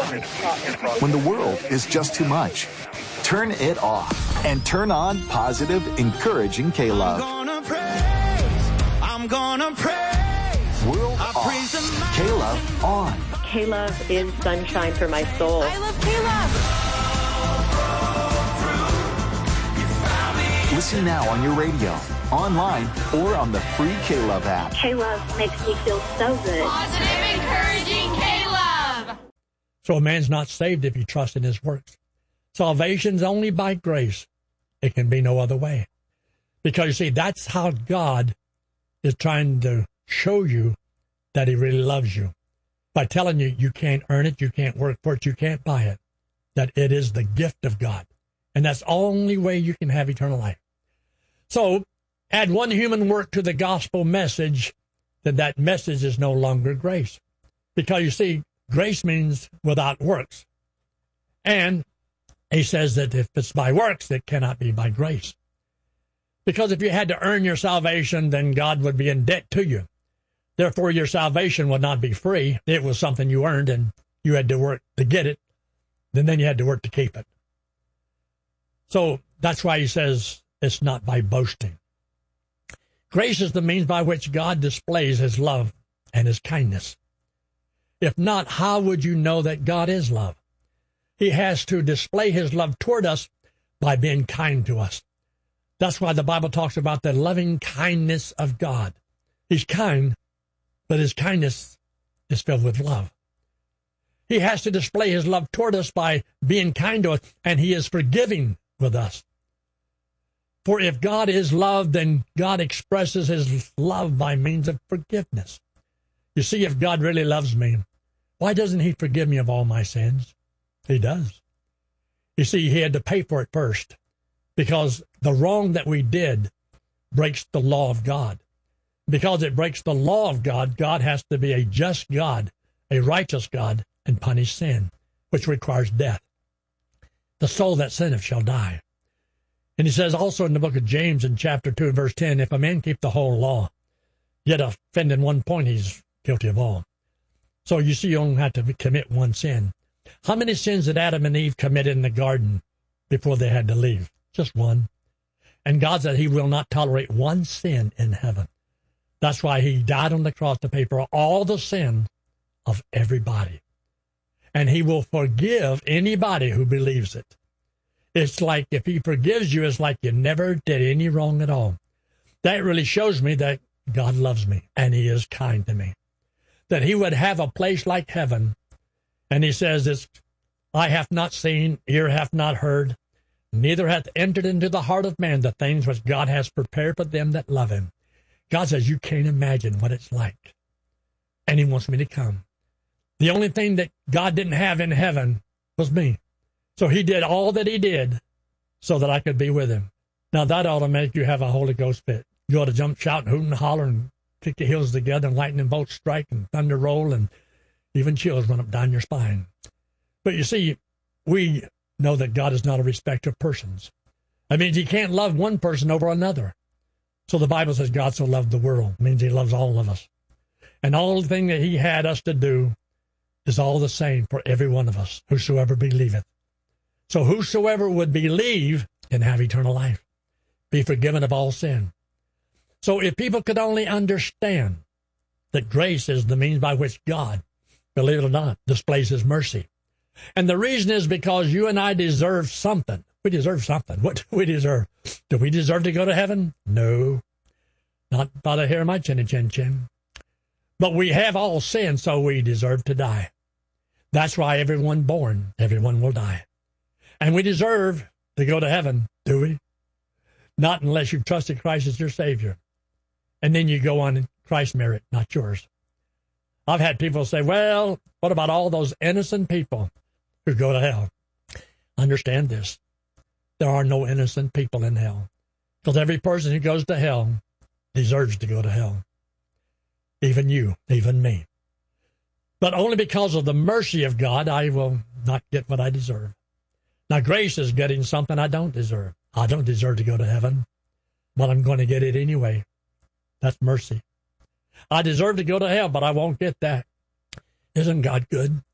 When the world is just too much, turn it off and turn on positive, encouraging K-Love. I'm gonna praise. World off. K-Love on. K-Love is sunshine for my soul. I love K-Love. Listen now on your radio, online, or on the free K-Love app. K-Love makes me feel so good. Positive, encouraging K-Love. So a man's not saved if he trusts in his works. Salvation's only by grace. It can be no other way. Because, you see, that's how God is trying to show you that he really loves you. By telling you you can't earn it, you can't work for it, you can't buy it. That it is the gift of God. And that's the only way you can have eternal life. So, add one human work to the gospel message, then that message is no longer grace. Because, you see, grace means without works. And he says that if it's by works, it cannot be by grace. Because if you had to earn your salvation, then God would be in debt to you. Therefore, your salvation would not be free. It was something you earned, and you had to work to get it. Then you had to work to keep it. So that's why he says it's not by boasting. Grace is the means by which God displays his love and his kindness. If not, how would you know that God is love? He has to display his love toward us by being kind to us. That's why the Bible talks about the loving kindness of God. He's kind, but his kindness is filled with love. He has to display his love toward us by being kind to us, and he is forgiving with us. For if God is love, then God expresses his love by means of forgiveness. You see, if God really loves me, why doesn't he forgive me of all my sins? He does. You see, he had to pay for it first, because the wrong that we did breaks the law of God. Because it breaks the law of God, God has to be a just God, a righteous God, and punish sin, which requires death. The soul that sinneth shall die. And he says also in the book of James in chapter 2 and verse 10, if a man keep the whole law, yet offend in one point, he's guilty of all. So you see, you only have to commit one sin. How many sins did Adam and Eve commit in the garden before they had to leave? Just one. And God said he will not tolerate one sin in heaven. That's why he died on the cross to pay for all the sin of everybody. And he will forgive anybody who believes it. It's like if he forgives you, it's like you never did any wrong at all. That really shows me that God loves me and he is kind to me. That he would have a place like heaven. And he says, it's, eye hath not seen, ear hath not heard, neither hath entered into the heart of man the things which God has prepared for them that love him. God says, you can't imagine what it's like. And he wants me to come. The only thing that God didn't have in heaven was me. So he did all that he did so that I could be with him. Now that ought to make you have a Holy Ghost fit. You ought to jump, shout, and hoot, and holler, and kick your heels together, and lightning bolts strike, and thunder roll, and even chills run up down your spine. But you see, we know that God is not a respecter of persons. That means he can't love one person over another. So the Bible says God so loved the world. It means he loves all of us. And all the thing that he had us to do is all the same for every one of us, whosoever believeth. So whosoever would believe can have eternal life, be forgiven of all sin. So if people could only understand that grace is the means by which God, believe it or not, displays his mercy. And the reason is because you and I deserve something. We deserve something. What do we deserve? Do we deserve to go to heaven? No. Not by the hair of my chin. But we have all sinned, so we deserve to die. That's why everyone born, everyone will die. And we deserve to go to heaven, do we? Not unless you've trusted Christ as your Savior. And then you go on Christ's merit, not yours. I've had people say, well, what about all those innocent people who go to hell? Understand this. There are no innocent people in hell. Because every person who goes to hell deserves to go to hell. Even you, even me. But only because of the mercy of God, I will not get what I deserve. Now, grace is getting something I don't deserve. I don't deserve to go to heaven, but I'm going to get it anyway. That's mercy. I deserve to go to hell, but I won't get that. Isn't God good?